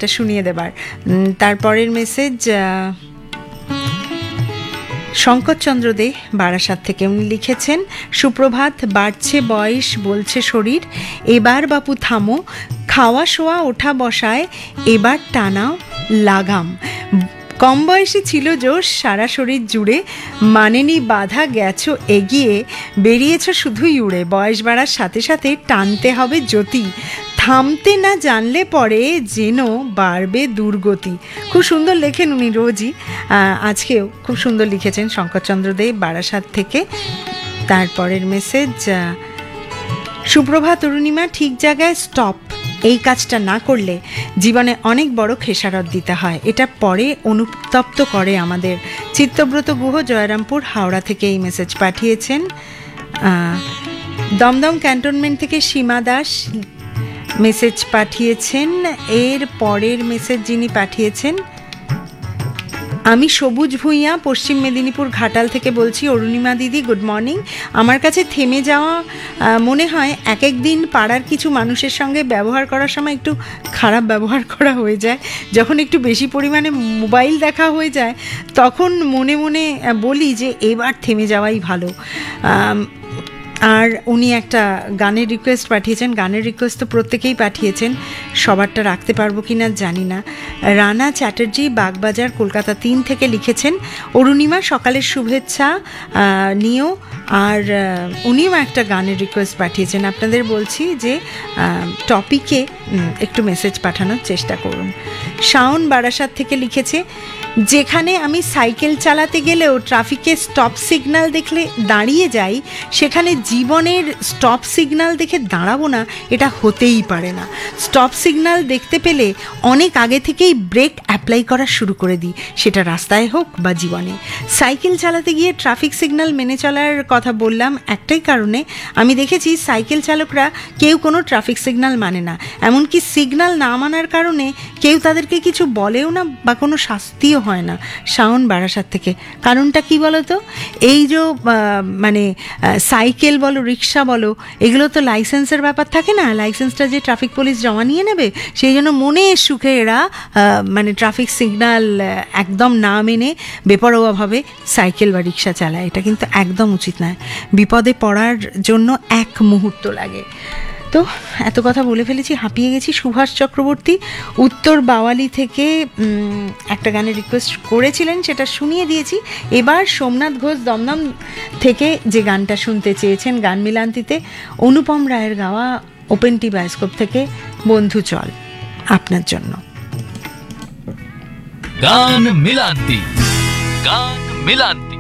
গানটা শুনিয়ে দেবার। তারপরের মেসেজ শঙ্করচন্দ্র দে বারাসাত থেকে, উনি লিখেছেন, সুপ্রভাত, বাড়ছে বয়স বলছে শরীর, এবার বাপু থামো, খাওয়া শোয়া ওঠা বসায় এবার টানাও লাগাম, কম বয়সে ছিল জোশ সারা শরীর জুড়ে, মানেনি বাধা গেছো এগিয়ে, বেরিয়েছ শুধুই উড়ে, বয়স বাড়ার সাথে সাথে টানতে হবে জ্যোতি, থামতে না জানলে পরে যেন বাড়বে দুর্গতি। খুব সুন্দর লেখেন উনি রোজই, আজকেও খুব সুন্দর লিখেছেন শঙ্করচন্দ্র দে বারাসাত থেকে। তারপরের মেসেজ, সুপ্রভাত অরুণিমা, ঠিক জায়গায় স্টপ, এই কাজটা না করলে জীবনে অনেক বড় খেসারত দিতে হয়, এটা পরে অনুতপ্ত করে আমাদের। চিত্তব্রত গুহ জয়রামপুর হাওড়া থেকে এই মেসেজ পাঠিয়েছেন। দমদম ক্যান্টনমেন্ট থেকে সীমা দাস মেসেজ পাঠিয়েছেন। এর পরের মেসেজ যিনি পাঠিয়েছেন, আমি সবুজ ভূঁইয়া পশ্চিম মেদিনীপুর ঘাটাল থেকে বলছি, অরুণিমা দিদি গুড মর্নিং। আমার কাছে থেমে যাওয়া মনে হয় এক এক দিন পাড়ার কিছু মানুষের সঙ্গে ব্যবহার করার সময় একটু খারাপ ব্যবহার করা হয়ে যায়, যখন একটু বেশি পরিমাণে মোবাইল দেখা হয়ে যায় তখন মনে মনে বলি যে এবার থেমে যাওয়াই ভালো। আর উনি একটা গানের রিকোয়েস্ট পাঠিয়েছেন, গানের রিকোয়েস্ট তো প্রত্যেকেই পাঠিয়েছেন, সবারটা রাখতে পারবো কি না জানি না। রানা চ্যাটার্জি বাগবাজার কলকাতা 3 থেকে লিখেছেন, অরুণিমা সকালের শুভেচ্ছা নিও, আর উনিও একটা গানের রিকোয়েস্ট পাঠিয়েছেন। আপনাদের বলছি যে টপিকে একটু মেসেজ পাঠানোর চেষ্টা করুন। শাওন বারাসাত থেকে লিখেছে, যেখানে আমি সাইকেল চালাতে গেলেও ট্রাফিকে স্টপ সিগন্যাল দেখলে দাঁড়িয়ে যাই, সেখানে জীবনের স্টপ সিগন্যাল দেখে দাঁড়াবো না, এটা হতেই পারে না। স্টপ সিগন্যাল দেখতে পেলে অনেক আগে থেকেই ব্রেক অ্যাপ্লাই করা শুরু করে দিই, সেটা রাস্তায় হোক বা জীবনে। সাইকেল চালাতে গিয়ে ট্রাফিক সিগন্যাল মেনে চলার কথা বললাম একটাই কারণে, আমি দেখেছি সাইকেল চালকরা কেউ কোনো ট্রাফিক সিগন্যাল মানে না, এমনকি সিগন্যাল না মানার কারণে কেউ তাদেরকে কিছু বলেও না বা কোনো শাস্তিও হয় না। শাওন বারাসাত থেকে। কারণটা কি বলো তো, এই যে মানে সাইকেল বলো রিক্সা বলো এগুলো তো লাইসেন্সের ব্যাপার থাকে না, লাইসেন্সটা যে ট্রাফিক পুলিশ জমা নিয়ে নেবে, সেই জন্য মনের সুখে এরা মানে ট্রাফিক সিগন্যাল একদম না মেনে বেপরোয়াভাবে সাইকেল বা রিক্সা চালায়। এটা কিন্তু একদম উচিত নয়, বিপদে পড়ার জন্য এক মুহূর্ত লাগে। তো এত কথা বলে ফেলেছি, হাঁপিয়ে গেছি। সুভাষ চক্রবর্তী উত্তর বাওয়ালি থেকে একটা গানের রিকোয়েস্ট করেছিলেন, সেটা শুনিয়ে দিয়েছি। এবার সোমনাথ ঘোষ দমদম থেকে যে গানটা শুনতে চেয়েছেন গান মিলান্তিতে, অনুপম রায়ের গাওয়া ওপেন টি বায়োস্কোপ থেকে বন্ধু চল, আপনার জন্য। গান মিলান্তি, গান মিলান্তি।